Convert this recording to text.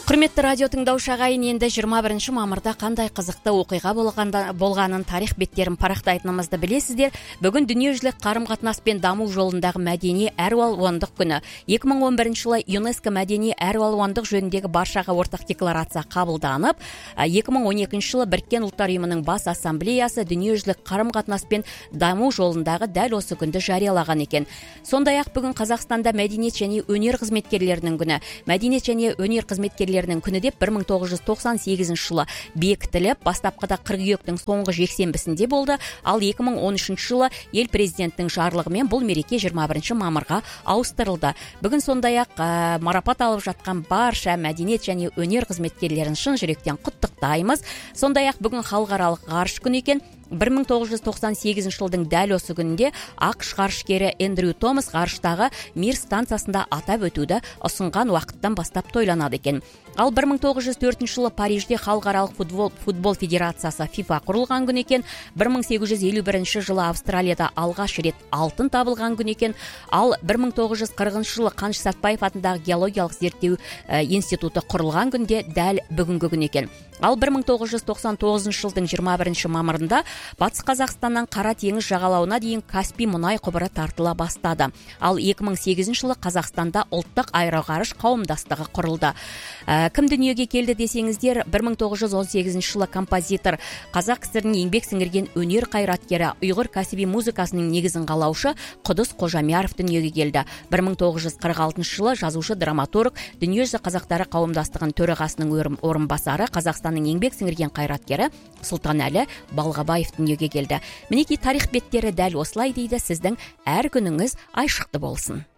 Құрметті радио тыңдаушы ағайын, енді 21 мамырда қандай қызықты оқиға болғанын, тарих беттерін парақтайтынымызды білесіздер. Бүгін дүниежүзілік қарым-қатынас пен даму жолындағы мәдени әралуандық күні. 2011 жылы ЮНЕСКО мәдени әралуандық жөніндегі баршаға ортақ декларация қабылданып, 2012 жылы Біріккен ұлттар ұйымының бас ассамблеясы дүниежүзілік қарым-қатынас пен даму жолындағы дәл осы күнді жариялаған екен. Сондай-ақ бүгін Қазақстанда мәдениет және өнер қызметкерлерінің күні. Мәдениет және өнер қызметкерлерінің күні деп 1998 жылы бекітіліп, бастапқыда қыркүйектің соңғы жексенбісінде болды, ал 2013 жылы ел президентінің жарлығымен бұл мереке 21 мамырға ауыстырылды. Бүгін сондай-ақ марапат алып жатқан барша мәдениет және өнер қызметкерлерін шын жүректен құттықтаймыз. Сондай-ақ бүгін халықаралық ғарыш күні екен. 1998 жылдың дәл осы күнінде ақш ғарышкері Эндрю Томас ғарыштағы Мир станциясында атап өтуді ұсынған уақыттан бастап тойланады екен. Ал 1904 жылы Парижде халықаралық футбол федерациясы FIFA құрылған күн екен. 1851 жылы Австралияда алғаш рет алтын табылған күн екен. Ал 1940 жылы Қаныш Сәтпаев атындағы геологиялық зерттеу институты құрылған күнде дәл бүгінгі күн екен. Ал 1999 жылдың 21 мамырында Батыс Қазақстаннан Қара теңіз жағалауына дейін Каспий мұнай құбыры тартыла бастады. Ал 2008 жылы Қазақстанда ұлттық аэроғарыш қауымдастығы құрылды. Кім дүниеге келді десеңіздер, 1918 жылы композитор, Қазақ КСР-ның еңбек сіңірген өнер қайраткері, ұйғыр кәсіби музыкасының негізін қалаушы Құдыс Қожамияров дүниеге келді. 1946 жылы жазушы драматург, дүниежүзі қазақтары қауымдастығының төрағасының орынбасары, Қазақстанның еңбек сіңірген қайраткері Сұлтанәлі Балғабаев дүниеге келді. Мінекей тарих беттері дәл осылай дейді. Сіздің әр күніңіз айшықты болсын.